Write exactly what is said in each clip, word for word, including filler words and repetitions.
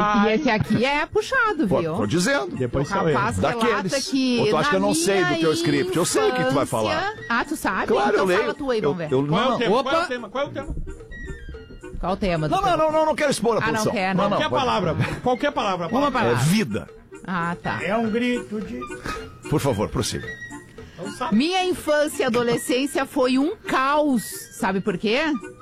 E esse aqui é puxado, Pô, viu? tô dizendo. Depois O saiu ele. rapaz relata Daqueles. que Ou tu acha que eu não na sei do minha teu script? Eu sei o que tu vai falar. infância- Ah, tu sabe? Claro, então eu leio. fala tu aí, eu, vamos ver. eu, Qual é não, o tema? não. Qual é o tema? Qual é o tema? Qual o tema do Não, não, teu- não, não, não quero expor a Ah, não produção. quer, né? não, Qualquer pode- palavra. Qualquer palavra. Uma É palavra. vida. Ah, tá. É um grito de... Por favor, prossiga. Não sabe. Minha infância e adolescência foi um caos. Sabe por quê?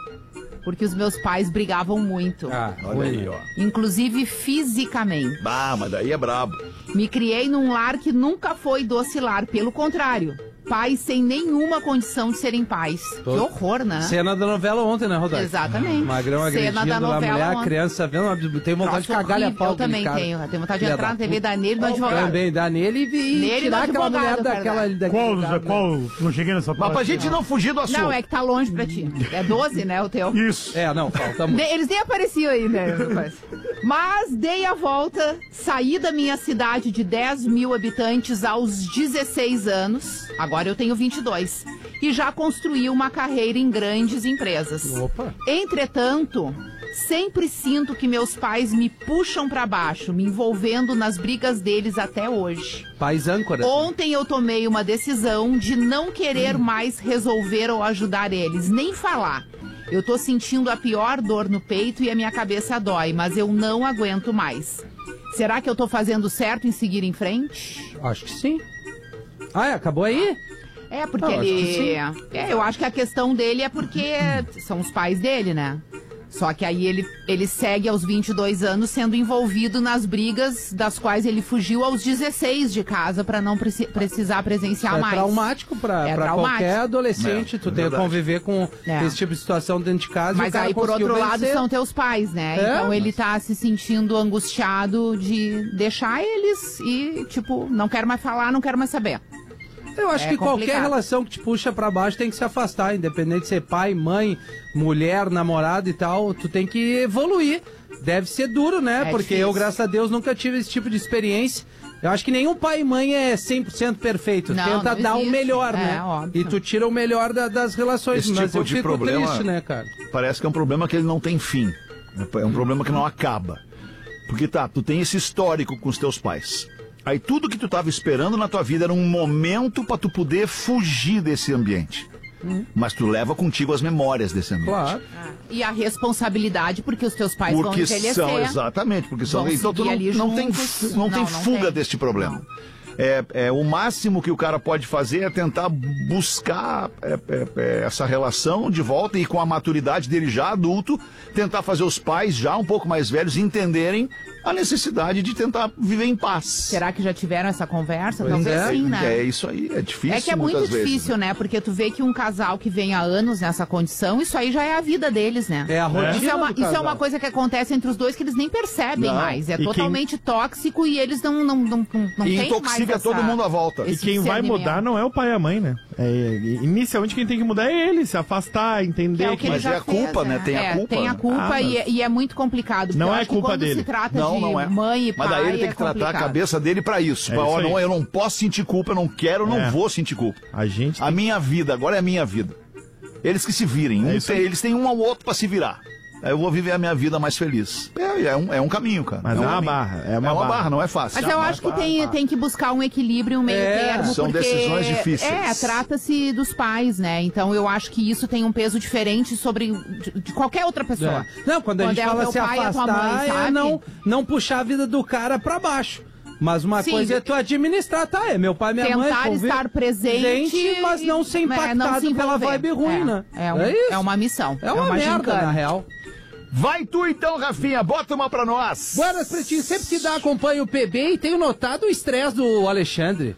Porque os meus pais brigavam muito. Ah, Olha aí, ó. Inclusive fisicamente. Ah, mas daí é brabo. Me criei num lar que nunca foi docilar, pelo contrário. Pais sem nenhuma condição de serem pais. Que horror, né? Cena da novela ontem, né, Rodaica? Exatamente. Magrão agredindo Cena da a novela mulher, a ontem. criança vendo, tem vontade de Nossa, cagar a horrível. pau. Eu também cara. tenho. Eu tenho vontade de Filha entrar da na T V puta. da nele no advogado. Também, dá nele e, e Nele tirar no aquela advogado, mulher daquela... verdade. daquele Qual, lugar, né? qual... Não cheguei nessa Mas parte. pra gente não fugir do assunto. Não, é que tá longe pra ti. É doze, né, o teu. Isso. É, não, falta muito. De- Eles nem apareciam aí, né? rapaz? Mas dei a volta, saí da minha cidade de dez mil habitantes aos dezesseis anos. Agora eu tenho vinte e dois. E já construí uma carreira em grandes empresas. Opa. Entretanto, sempre sinto que meus pais me puxam pra baixo, me envolvendo nas brigas deles até hoje. Pais âncora. Ontem eu tomei uma decisão de não querer mais resolver ou ajudar eles, nem falar. Eu tô sentindo a pior dor no peito e a minha cabeça dói, mas eu não aguento mais. Será que eu tô fazendo certo em seguir em frente? Acho que sim. Ah, é, acabou aí? É, porque Não, acho que ele... É, eu acho que a questão dele é porque são os pais dele, né? Só que aí ele, ele segue aos vinte e dois anos sendo envolvido nas brigas das quais ele fugiu aos dezesseis de casa pra não preci- precisar presenciar É mais. traumático pra, É pra traumático. qualquer adolescente. É, tu tem que verdade. conviver com É. esse tipo de situação dentro de casa. e o Mas cara aí, por conseguiu outro lado, vencer. são teus pais, né? É, então ele mas- tá se sentindo angustiado de deixar eles e, tipo, não quero mais falar, não quero mais saber. Eu acho É que qualquer complicado. relação que te puxa pra baixo tem que se afastar, independente de ser pai, mãe, mulher, namorado e tal, tu tem que evoluir. Deve ser duro, né? É Porque difícil. eu, graças a Deus, nunca tive esse tipo de experiência. Eu acho que nenhum pai e mãe é cem por cento perfeito. Não, Tenta não dar o existe. melhor, É, né? óbvio. E tu tira o melhor da- das relações. Esse Mas tipo eu de fico problema- triste, né, cara? Parece que é um problema que ele não tem fim. É um problema que não acaba. Porque tá, tu tem esse histórico com os teus pais. Aí tudo que tu tava esperando na tua vida era um momento pra tu poder fugir desse ambiente. Mas tu leva contigo as memórias desse ambiente. Claro. E a responsabilidade, porque os teus pais vão Porque envelhecer. são, exatamente, porque são. Vão Então tu seguir não, ali não tem, juntos. fu- não Não, tem não fuga tem. deste problema. É, é, o máximo que o cara pode fazer é tentar buscar é, é, é, essa relação de volta e com a maturidade dele já adulto, tentar fazer os pais já um pouco mais velhos entenderem a necessidade de tentar viver em paz. Será que já tiveram essa conversa? Pois Talvez é. sim, né? É isso aí, é difícil É que é muitas muito vezes. difícil, né? Porque tu vê que um casal que vem há anos nessa condição, isso aí já é a vida deles, né? É a rotina Isso é, uma, do isso é casal. uma coisa que acontece entre os dois que eles nem percebem Não. mais. É E quem- totalmente tóxico e eles não, não, não, não, não E têm mais intoxica essa- todo mundo à volta. E esse quem vai discernimento. mudar não é o pai e a mãe, né? É, inicialmente quem tem que mudar é ele, se afastar, Que entender é o que ele Mas já é a culpa, fez, né? Tem a É, culpa, Tem a né? culpa Ah, e, mas- é, e é muito complicado. porque Não eu é acho que culpa quando dele. se trata Não, de não é. mãe e pai, Mas daí ele tem é que tratar a complicado. cabeça dele pra isso. É Pra, isso ó, aí. não, eu não posso sentir culpa, eu não quero, eu não É. vou sentir culpa. A gente A minha vida, agora é a minha vida. Eles que se virem. Um isso tem- aí. eles têm um ao outro pra se virar. Aí eu vou viver a minha vida mais feliz. É, é, um, é um caminho, cara. Mas é é um uma caminho. barra, é uma barra. barra. não é fácil. Mas eu acho que tem, tem que buscar um equilíbrio, um meio É, termo, são porque... decisões difíceis. É, trata-se dos pais, né? Então eu acho que isso tem um peso diferente sobre de, de qualquer outra pessoa. É. Não, quando a Quando gente é o fala teu se pai e a tua afastar, mãe, é sabe? não, não puxar a vida do cara pra baixo. Mas uma Sim. coisa é tu administrar, tá? É meu pai e minha mãe. Tentar convive- estar presente, Gente, mas não ser e- é, impactado não se pela envolver. vibe ruim, É, né? É, um- é isso. é uma missão. É uma, merda, gincana. na real. Vai tu então, Rafinha, bota uma pra nós. Buenas, Pretinho. Sempre que dá, acompanho o P B e tenho notado o estresse do Alexandre.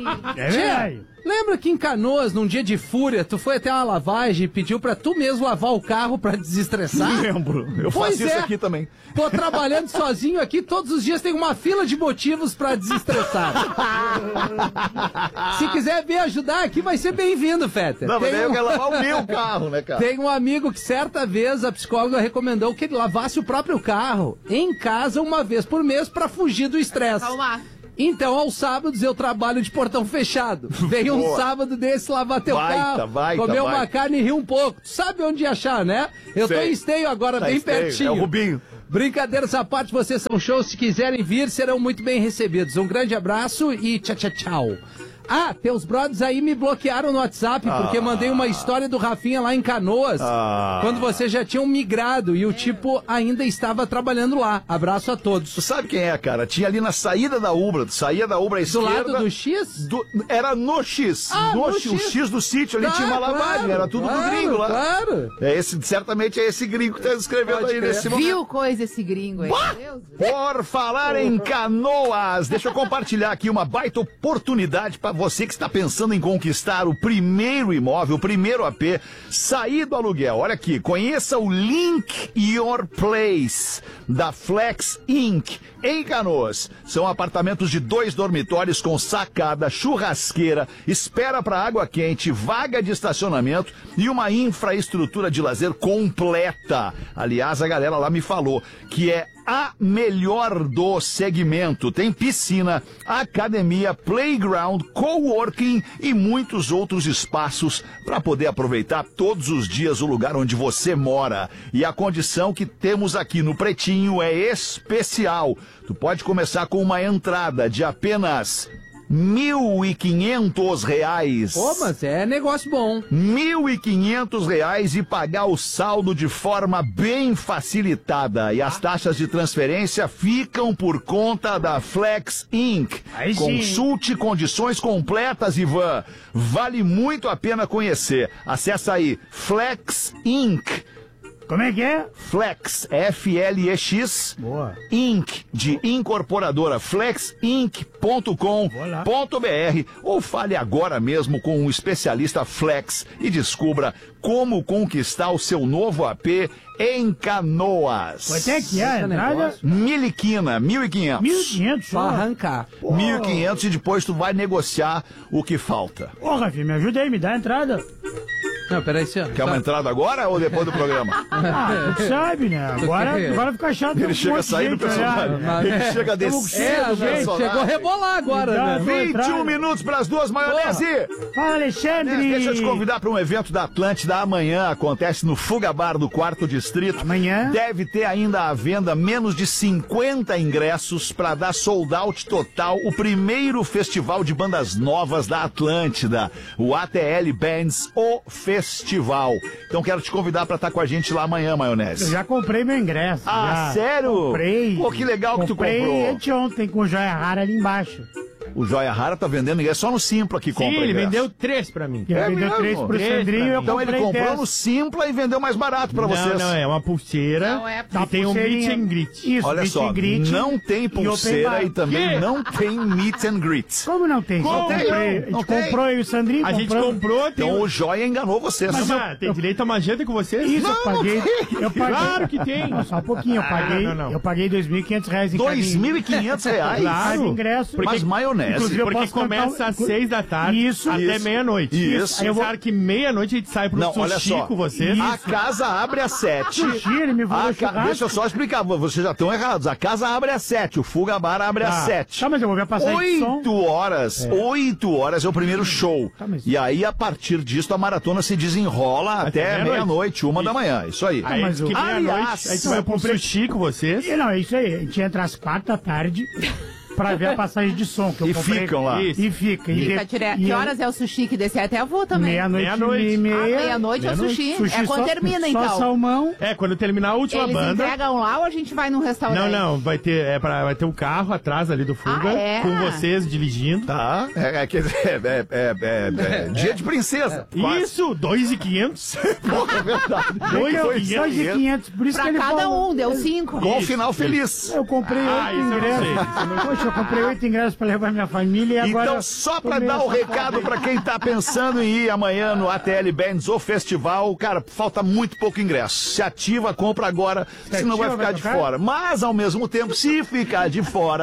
É Tchê, verdade. lembra que em Canoas, num dia de fúria, tu foi até uma lavagem e pediu pra tu mesmo lavar o carro pra desestressar? Lembro, eu Pois faço isso é. aqui também. Tô trabalhando sozinho aqui, todos os dias tem uma fila de motivos pra desestressar. Se quiser vir ajudar aqui, vai ser bem-vindo, Fetter. Não, mas Tem daí eu um- quero lavar o meu carro, né, cara? Tem um amigo que certa vez a psicóloga recomendou que ele lavasse o próprio carro em casa uma vez por mês pra fugir do estresse. Calma. Então, aos sábados eu trabalho de portão fechado. Vem um Boa. sábado desse lavar teu Baita, carro, baita, comer uma baita. carne e rir um pouco. Tu sabe onde achar, né? Eu tô Sei. em Esteio agora, Tá bem esteio, pertinho. é o Rubinho. Brincadeiras à parte, vocês são shows. Se quiserem vir, serão muito bem recebidos. Um grande abraço e tchau, tchau, tchau. Ah, teus brothers aí me bloquearam no WhatsApp, porque Ah. mandei uma história do Rafinha lá em Canoas, Ah. quando vocês já tinham migrado e o tipo ainda estava trabalhando lá. Abraço a todos. Tu sabe quem é, cara? Tinha ali na saída da Ubra, tu saía da Ubra à Do esquerda... lado do X? do- era no X. Ah, no no X, o X. X do sítio, ali Ah, tinha uma lavagem, claro, era tudo claro, do gringo lá. Claro. É esse, certamente é esse gringo que tá escrevendo Pode aí crer. nesse momento. Viu coisa esse gringo aí? Meu Deus. Por falar em Canoas, deixa eu compartilhar aqui uma baita oportunidade para você que está pensando em conquistar o primeiro imóvel, o primeiro A P, sair do aluguel. Olha aqui, conheça o Link Your Place da Flex Incorporated em Canoas. São apartamentos de dois dormitórios com sacada, churrasqueira, espera para água quente, vaga de estacionamento e uma infraestrutura de lazer completa. Aliás, a galera lá me falou que é a melhor do segmento. Tem piscina, academia, playground, coworking e muitos outros espaços para poder aproveitar todos os dias o lugar onde você mora. E a condição que temos aqui no Pretinho é especial. Tu pode começar com uma entrada de apenas mil e quinhentos reais. Pô, mas é negócio bom. Mil e quinhentos reais e pagar o saldo de forma bem facilitada. E as taxas de transferência ficam por conta da Flex Incorporated. Aí sim. Consulte condições completas, Ivan. Vale muito a pena conhecer. Acesse aí Flex Incorporated. Como é que é? Flex, F L E X, Boa. Inc, de incorporadora, flex inc ponto com ponto b r, ou fale agora mesmo com um especialista Flex e descubra como conquistar o seu novo A P em Canoas. Quanto é que é a Esse entrada? negócio. Miliquina, mil e quinhentos. mil e quinhentos Pra só. arrancar. mil e quinhentos e depois tu vai negociar o que falta. Ô, Rafinha, me ajuda aí, me dá a entrada. Não, peraí, senhor. Quer uma entrada agora ou depois do programa? Ah, tu sabe, né? Agora, agora fica chato. tem Ele um chega a monte de sair do gente personagem. olhando. Mas- Ele chega a descer É, do gente, personagem. chegou a rebolar agora, Dá- né? Vou vinte e um entrar. minutos para as duas, maionese! Fala, Alexandre. Deixa eu te convidar para um evento da Atlântida amanhã. Acontece no Fuga Bar do quarto Distrito. Amanhã? Deve ter ainda à venda menos de cinquenta ingressos para dar sold out total. O primeiro festival de bandas novas da Atlântida. O A T L Bands, o festival. Então quero te convidar para estar com a gente lá amanhã, maionese. Eu já comprei meu ingresso. Ah, já. sério? Comprei. Pô, que legal que tu comprei comprou. anteontem com joia rara ali embaixo. O Joia Rara tá vendendo ingresso só no Simpla que Sim, compra ele ingresso. vendeu três pra mim. Ele É vendeu mesmo? três pro Três Sandrinho e pra eu mim. Então ele comprei comprou dez. no Simpla e vendeu mais barato para Não, vocês. não, é uma pulseira Não é e tem um meet pulseirinha. and greet. Isso, Olha meet só, and greet não tem e open pulseira bar. e também Quê? não tem meet and greet. Como não tem? Como Eu comprei, não? a gente Não tem. comprou e o Sandrinho A gente comprou. comprou, tem, Então o Joia enganou vocês. Mas, eu- ah, tem direito a uma janta com vocês? Isso, Não, eu paguei. não Eu paguei. Claro que tem. Não, só um pouquinho, eu Ah, paguei. não, não. Eu paguei dois mil e quinhentos reais em dois mil e quinhentos reais? Claro. ingresso. Mas maionese. Inclusive, eu Porque posso começa cantar- às seis da tarde Isso. até Isso. meia-noite. Isso. Aí eu vou... que meia-noite a gente sai pro Não, olha sushi só. com vocês. A casa abre às sete. Sushi, ele me falou A ca- churrasco. Deixa eu só explicar, vocês já estão errados. A casa abre às sete, o Fuga Bar abre às Tá. sete. Tá, mas eu vou ver a passagem de som. Oito horas, oito horas é o primeiro show. Tá, mas- E aí, a partir disso, a maratona se desenrola até meia-noite. meia-noite, uma da Isso. manhã. Isso aí. Aí mas diz que o- meia-noite Aliás, a gente vai eu pro comprei- sushi com vocês. E não, é isso aí. A gente entra às quatro da tarde pra ver a passagem de som que eu E comprei. ficam lá. Isso. E fica. E Fica de- dire... e Que eu- horas é o sushi que descer? Até eu vou também. Meia-noite Meia-noite. e meia. Ah, meia-noite é o Meia-noite. sushi. Sushi É quando só- termina, só então. salmão. É, quando terminar a última Eles banda. entregam lá ou a gente vai num restaurante? Não, não, vai ter, é pra, vai ter um carro atrás ali do Fuga, Ah, é? com vocês dirigindo. Tá? É, é, quer dizer, é, é, é, é, é dia de princesa. Quase. Isso, dois mil e quinhentos. Porra, é verdade. Dois Eu- mil e dois mil e quinhentos, por isso que Pra ele cada falou. um, deu cinco. Com o final feliz. Eu comprei Ah, oito isso eu não sei, ingressos. Poxa, eu comprei oito ingressos pra levar minha família e agora... Então, só pra tomei dar o essa recado pra quem tá pensando em ir amanhã no A T L Bands, o festival, cara, falta muito pouco ingresso. Se ativa, compra agora, senão vai ativa, ficar vai de tocar? fora. Mas, ao mesmo tempo, se ficar de fora,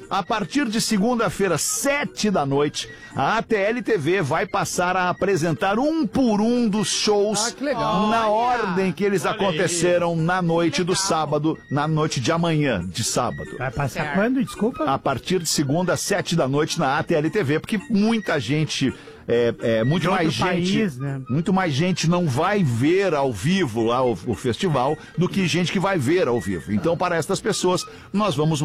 A partir de segunda-feira, sete da noite, a A T L T V vai passar a apresentar um por um dos shows Ah, que legal. na Olha. ordem que eles aconteceram na noite do sábado, na noite de amanhã, de sábado. Vai passar Certo. quando? Desculpa. A partir de segunda, sete da noite, na A T L T V, porque muita gente... É, é, muito De mais outro gente, país, né? muito mais gente não vai ver ao vivo lá o, o festival do que gente que vai ver ao vivo. Então, para estas pessoas, nós vamos